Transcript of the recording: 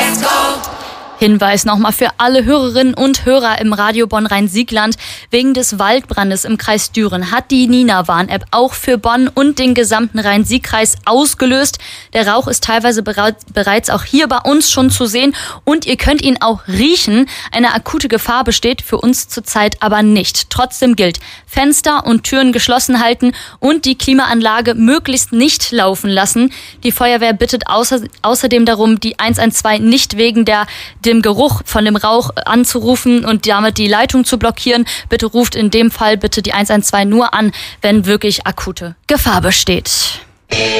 Hinweis nochmal für alle Hörerinnen und Hörer im Radio Bonn Rhein-Siegland. Wegen des Waldbrandes im Kreis Düren hat die Nina-Warn-App auch für Bonn und den gesamten Rhein-Sieg-Kreis ausgelöst. Der Rauch ist teilweise bereits auch hier bei uns schon zu sehen und ihr könnt ihn auch riechen. Eine akute Gefahr besteht für uns zurzeit aber nicht. Trotzdem gilt, Fenster und Türen geschlossen halten und die Klimaanlage möglichst nicht laufen lassen. Die Feuerwehr bittet außerdem darum, die 112 nicht wegen dem Geruch von dem Rauch anzurufen und damit die Leitung zu blockieren. Bitte ruft in dem Fall bitte die 112 nur an, wenn wirklich akute Gefahr besteht.